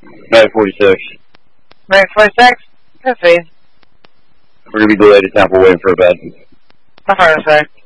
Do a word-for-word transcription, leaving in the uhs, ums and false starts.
nine forty-six. nine forty-six? Good feed. We're going to be delayed to Tampa waiting for a bed. That's fine, sir.